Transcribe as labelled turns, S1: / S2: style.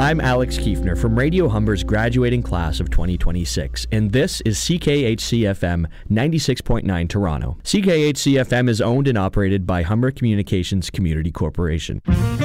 S1: I'm Alex Kiefner from Radio Humber's graduating class of 2026, and this is CKHC-FM 96.9 Toronto. CKHC-FM is owned and operated by Humber Communications Community Corporation.